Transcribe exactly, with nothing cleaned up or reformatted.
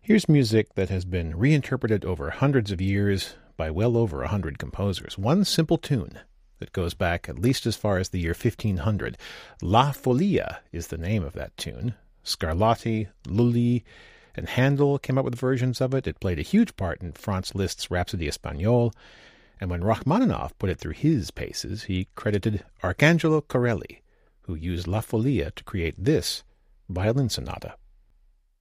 Here's music that has been reinterpreted over hundreds of years by well over a hundred composers. One simple tune that goes back at least as far as the year fifteen hundred. La Folia is the name of that tune. Scarlatti, Lully, and Handel came up with versions of it. It played a huge part in Franz Liszt's Rhapsody Espagnole, and when Rachmaninoff put it through his paces, he credited Arcangelo Corelli, who used La Folia to create this violin sonata.